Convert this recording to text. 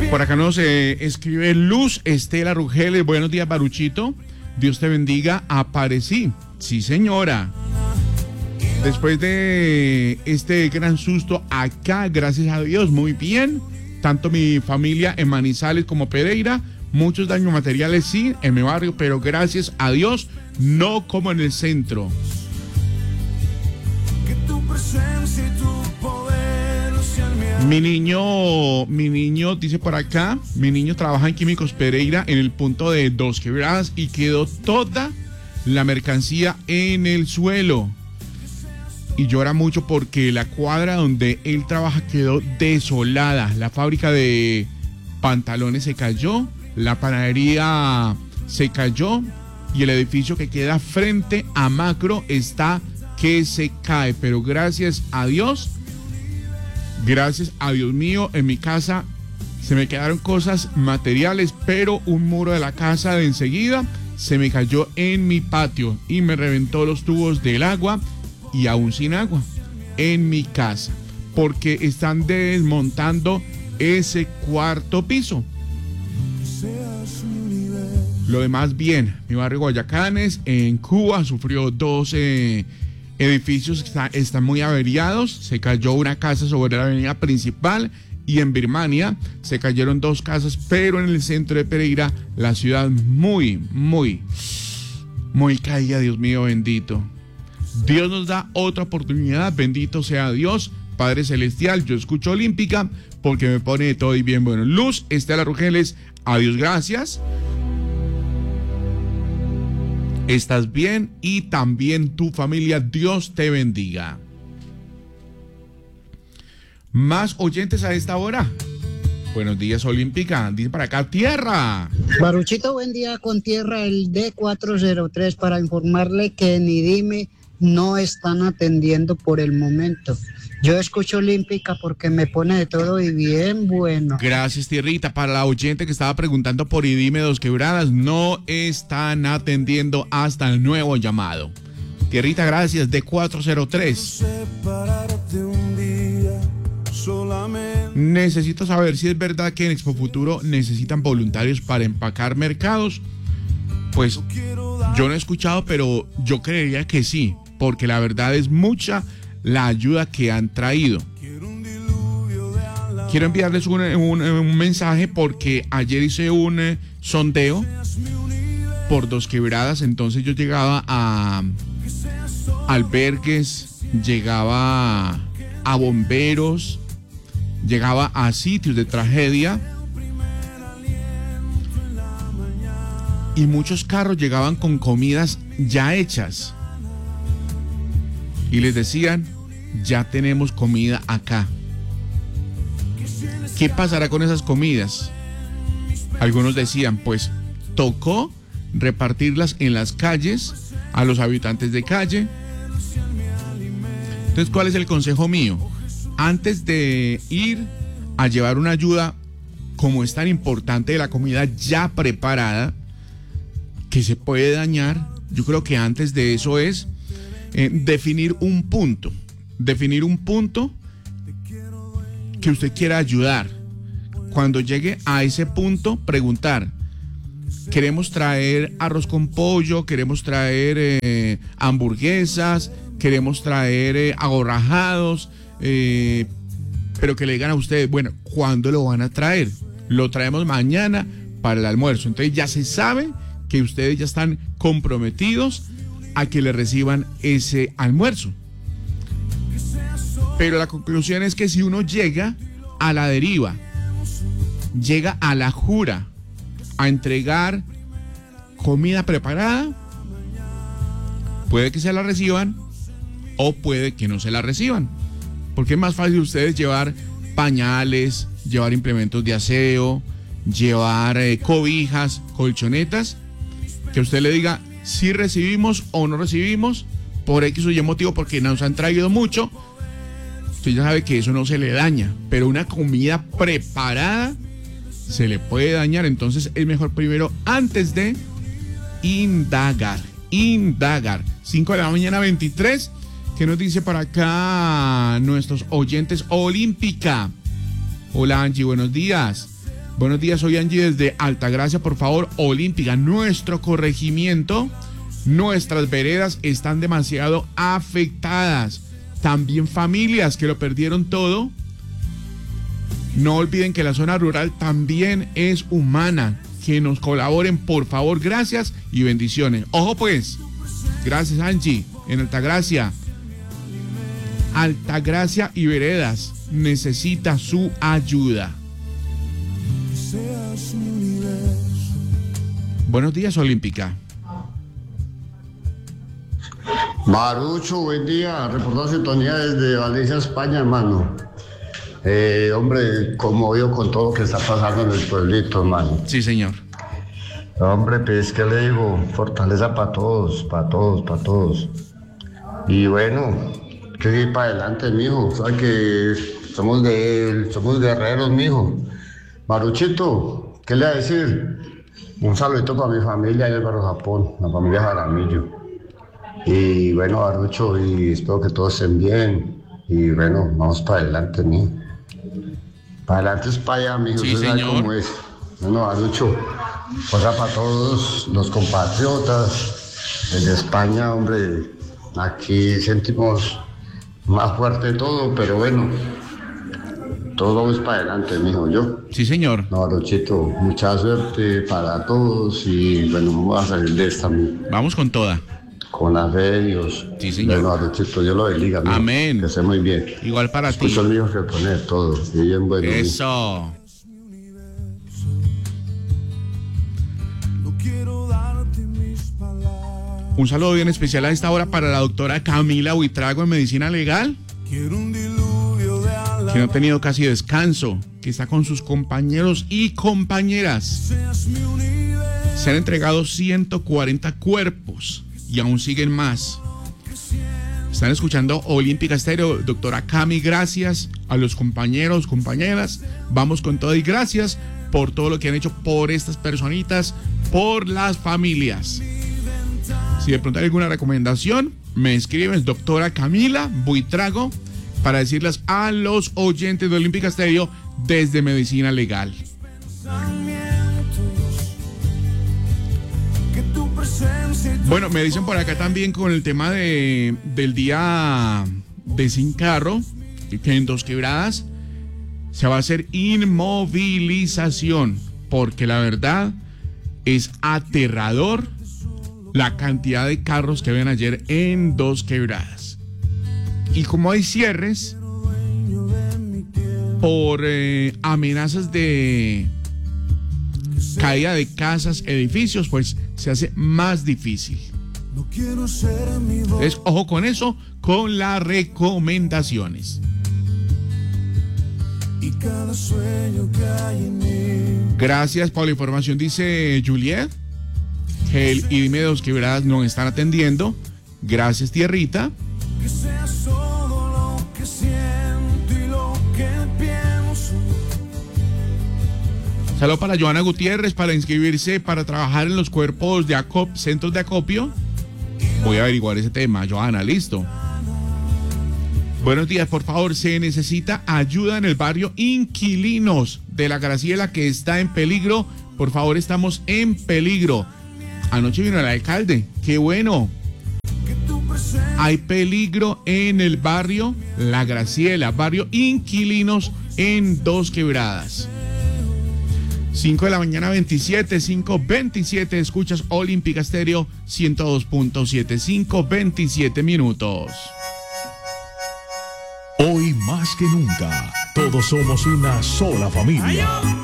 Por acá nos escribe Luz Estela Rugeles. Buenos días, Baruchito. Dios te bendiga. Aparecí. Sí, señora. Después de este gran susto acá, gracias a Dios, muy bien. Tanto mi familia en Manizales como Pereira. Muchos daños materiales sí en mi barrio, pero gracias a Dios, no como en el centro. Que tu presencia y tu poder sean Mi niño dice por acá, mi niño trabaja en Químicos Pereira en el punto de Dos Quebradas y quedó toda la mercancía en el suelo. Y llora mucho porque la cuadra donde él trabaja quedó desolada. La fábrica de pantalones se cayó, la panadería se cayó y el edificio que queda frente a Macro está que se cae. Pero gracias a Dios mío, en mi casa se me quedaron cosas materiales, pero un muro de la casa de enseguida se me cayó en mi patio y me reventó los tubos del agua y aún sin agua en mi casa porque están desmontando ese cuarto piso. Lo demás bien. Mi barrio Guayacanes en Cuba sufrió 12 edificios que están muy averiados. Se cayó una casa sobre la avenida principal y en Birmania se cayeron 2 casas, pero en el centro de Pereira la ciudad muy caída. Dios mío bendito. Dios nos da otra oportunidad, bendito sea Dios, Padre Celestial. Yo escucho Olímpica porque me pone de todo y bien bueno. Luz Estela Rugeles, adiós, gracias. Estás bien y también tu familia, Dios te bendiga. Más oyentes a esta hora. Buenos días, Olímpica. Dice para acá, Tierra. Baruchito, buen día con Tierra, el D403, para informarle que en IDIME no están atendiendo por el momento. Yo escucho Olímpica porque me pone de todo y bien bueno. Gracias, Tierrita. Para la oyente que estaba preguntando por IDIME Dos Quebradas, no están atendiendo hasta el nuevo llamado. Tierrita, gracias. D403. Necesito saber si es verdad que en Expo Futuro necesitan voluntarios para empacar mercados. Pues yo no he escuchado, pero yo creería que sí, porque la verdad es mucha la ayuda que han traído. Quiero enviarles un mensaje porque ayer hice un sondeo por Dos Quebradas. Entonces yo llegaba a albergues, llegaba a bomberos, llegaba a sitios de tragedia y muchos carros llegaban con comidas ya hechas y les decían: ya tenemos comida acá. ¿Qué pasará con esas comidas? Algunos decían, pues tocó repartirlas en las calles a los habitantes de calle. Entonces, ¿cuál es el consejo mío? Antes de ir a llevar una ayuda, como es tan importante la comida ya preparada, que se puede dañar, yo creo que antes de eso es definir un punto que usted quiera ayudar. Cuando llegue a ese punto, preguntar: queremos traer arroz con pollo, queremos traer hamburguesas, queremos traer agorrajados, pero que le digan a ustedes: bueno, ¿cuándo lo van a traer? Lo traemos mañana para el almuerzo. Entonces ya se sabe que ustedes ya están comprometidos a que le reciban ese almuerzo. Pero la conclusión es que si uno llega a la deriva, llega a la jura a entregar comida preparada, puede que se la reciban o puede que no se la reciban. Porque es más fácil ustedes llevar pañales, llevar implementos de aseo, llevar cobijas, colchonetas, que usted le diga si recibimos o no recibimos, por X o Y motivo, porque nos han traído mucho. Usted ya sabe que eso no se le daña, pero una comida preparada se le puede dañar. Entonces es mejor primero, antes de indagar. 5 de la mañana 23. ¿Qué nos dice para acá nuestros oyentes? Olímpica. Hola, Angie, buenos días. Buenos días, soy Angie desde Altagracia, por favor, Olímpica, nuestro corregimiento, nuestras veredas están demasiado afectadas. También familias que lo perdieron todo. No olviden que la zona rural también es humana. Que nos colaboren, por favor, gracias y bendiciones. Ojo pues, gracias Angie, en Altagracia. Altagracia y veredas necesita su ayuda. Buenos días, Olímpica. Marucho, buen día, reportando sintonía desde Valencia, España, hermano. Hombre, conmovido con todo lo que está pasando en el pueblito, hermano. Sí, señor. Hombre, pues, ¿qué le digo? Fortaleza para todos, para todos, para todos. Y bueno, que ir para adelante, mijo. O sea que somos guerreros, mijo. Maruchito, ¿qué le voy a decir? Un saludito para mi familia en el barrio Japón, la familia Jaramillo. Y bueno, Marucho, y espero que todos estén bien. Y bueno, vamos para adelante, mijo. Para adelante es para allá, mijo. Sí, señor. Cómo es. Bueno, Marucho, fuerza para todos los compatriotas desde España, hombre. Aquí sentimos más fuerte todo, pero bueno, todo vamos para adelante, mijo, yo. Sí, señor. No, Maruchito, mucha suerte para todos y bueno, vamos a salir de esta, mijo. Vamos con toda. Con la fe de Dios. Sí, señor. Bueno, Maruchito, Dios lo bendiga, mijo. Amén. Que esté muy bien. Igual para ti. Escucho el mijo que pone todo. Y bien bueno. Eso. Un saludo bien especial a esta hora para la doctora Camila Buitrago en Medicina Legal, que no ha tenido casi descanso, que está con sus compañeros y compañeras. Se han entregado 140 cuerpos y aún siguen más. Están escuchando Olímpica Estéreo. Doctora Cami, gracias a los compañeros, compañeras. Vamos con todo y gracias por todo lo que han hecho por estas personitas, por las familias. Si de pronto hay alguna recomendación, me escribes, doctora Camila Buitrago, para decirles a los oyentes de Olímpica Estéreo desde Medicina Legal. Bueno, me dicen por acá también con el tema del día de Sin Carro, que en Dos Quebradas se va a hacer inmovilización, porque la verdad es aterrador la cantidad de carros que ven ayer en Dos Quebradas. Y como hay cierres por amenazas de caída de casas, edificios, pues se hace más difícil. Entonces, ojo con eso, con las recomendaciones. Gracias por la información, dice Juliet. Que el IDIME de Dos Quebradas nos están atendiendo. Gracias, tierrita. Que sea todo lo que siento y lo que pienso. Saludos para Joana Gutiérrez para inscribirse para trabajar en los cuerpos de centros de acopio. Voy a averiguar ese tema, Joana, listo. Buenos días, por favor, se necesita ayuda en el barrio Inquilinos de la Graciela, que está en peligro. Por favor, estamos en peligro. Anoche vino el alcalde, qué bueno. Hay peligro en el barrio La Graciela, barrio Inquilinos en Dos Quebradas. 5 de la mañana 27, 5:27, escuchas Olímpica Estéreo 102.7, 5:27 minutos. Hoy más que nunca, todos somos una sola familia.